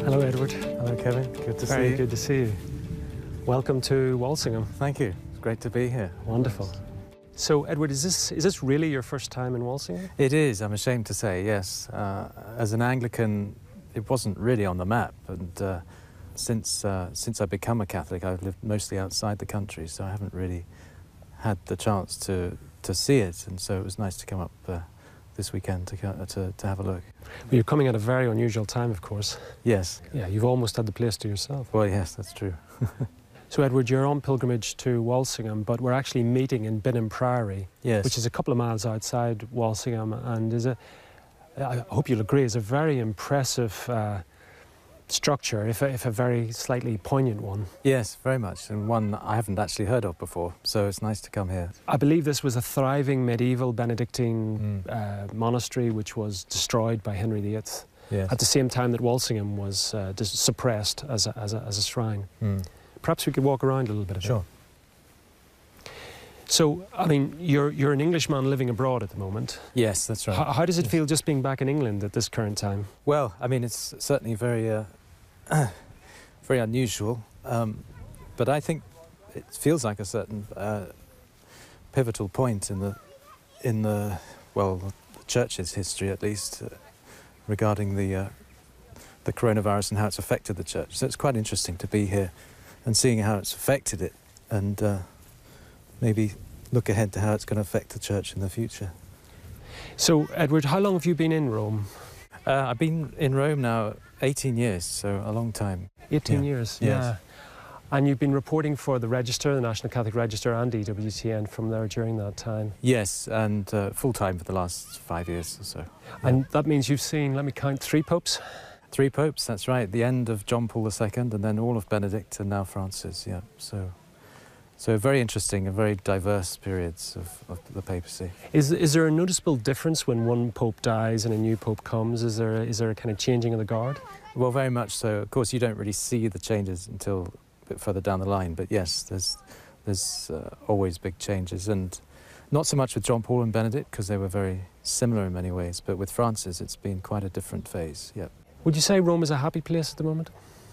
Hello, Edward. Hello, Kevin. Good to see you. Very good to see you. Welcome to Walsingham. Thank you. It's great to be here. Wonderful. So, Edward, is this really your first time in Walsingham? It is, I'm ashamed to say, yes. As an Anglican, it wasn't really on the map, and since I've become a Catholic, I've lived mostly outside the country, so I haven't really had the chance to see it, and so it was nice to come up this weekend to have a look. Well, you're coming at a very unusual time, of course. Yes. Yeah, you've almost had the place to yourself. Well, yes, that's true. So, Edward, you're on pilgrimage to Walsingham, but we're actually meeting in Binham Priory, Yes. which is a couple of miles outside Walsingham, and I hope you'll agree, is a very impressive structure, if a very slightly poignant one. Yes, very much, and one I haven't actually heard of before, so it's nice to come here. I believe this was a thriving medieval Benedictine monastery which was destroyed by Henry VIII Yes. at the same time that Walsingham was suppressed as a shrine. Perhaps we could walk around a little bit of it. Sure. So, I mean, you're an Englishman living abroad at the moment. Yes, that's right. How does it feel just being back in England at this current time? Well, I mean, it's certainly very, very unusual, but I think it feels like a certain pivotal point in the church's history, at least, regarding the coronavirus and how it's affected the church. So it's quite interesting to be here and seeing how it's affected it, and maybe look ahead to how it's going to affect the church in the future. So, Edward, how long have you been in Rome? I've been in Rome now 18 years, so a long time. 18 years, Yes. yeah. And you've been reporting for the Register, the National Catholic Register, and EWTN from there during that time. Yes, and full-time for the last 5 years or so. And that means you've seen, let me count, 3 popes? 3 popes, that's right. The end of John Paul II, and then all of Benedict, and now Francis, yeah. So very interesting and very diverse periods of the papacy. Is there a noticeable difference when one pope dies and a new pope comes? Is there a kind of changing of the guard? Well, very much so. Of course, you don't really see the changes until a bit further down the line, but yes, there's always big changes, and not so much with John Paul and Benedict, because they were very similar in many ways, but with Francis, it's been quite a different phase, yeah. Would you say Rome is a happy place at the moment?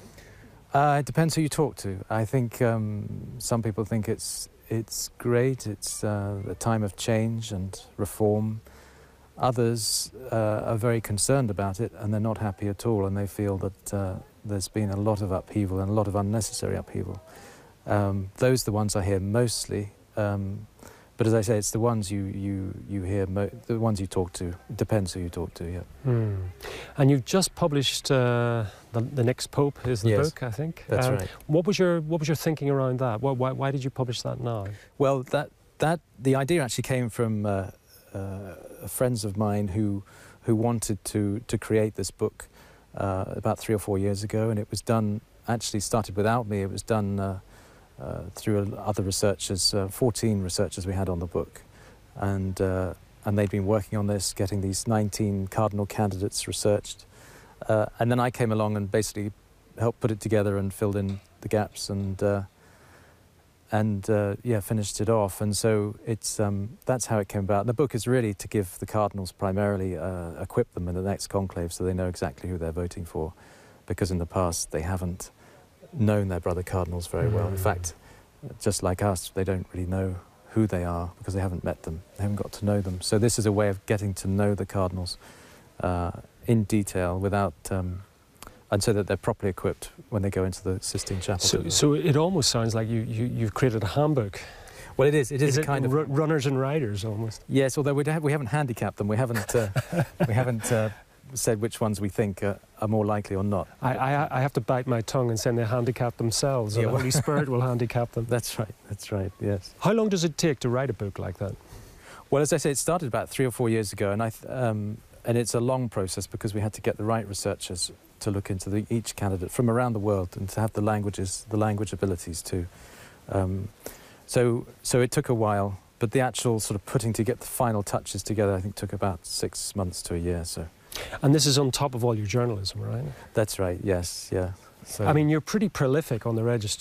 It depends who you talk to. I think some people think it's great, it's a time of change and reform. Others are very concerned about it, and they're not happy at all, and they feel that there's been a lot of upheaval and a lot of unnecessary upheaval. Those are the ones I hear mostly, but as I say, it's the ones you hear, the ones you talk to. It depends who you talk to, yeah. And you've just published the Next Pope is the Yes, book, I think. that's right. What was your thinking around that? Why did you publish that now? Well, the idea actually came from friends of mine who wanted to create this book about 3 or 4 years ago, and it was done, actually started without me. It was done through other researchers, 14 researchers we had on the book, and they'd been working on this, getting these 19 cardinal candidates researched, and then I came along and basically helped put it together and filled in the gaps, and finished it off. And so it's that's how it came about. The book is really to give the cardinals primarily, equip them in the next conclave so they know exactly who they're voting for, because in the past they haven't known their brother cardinals very well. In fact, just like us, they don't really know who they are because they haven't met them. They haven't got to know them. So this is a way of getting to know the cardinals in detail without... and so that they're properly equipped when they go into the Sistine Chapel. So it almost sounds like you've created a handbook. Well, it is. It is a kind of runners and riders almost. Yes, although we haven't handicapped them. We haven't said which ones we think are more likely or not. I have to bite my tongue and say they handicap themselves, or the Holy Spirit will handicap them. That's right, yes. How long does it take to write a book like that? Well, as I say, it started about 3 or 4 years ago, and it's a long process because we had to get the right researchers to look into each candidate from around the world and to have the language abilities too. So it took a while, but the actual sort of the final touches together, I think, took about 6 months to a year. So. And this is on top of all your journalism, right? That's right, yes, yeah. So, I mean, you're pretty prolific on the Register.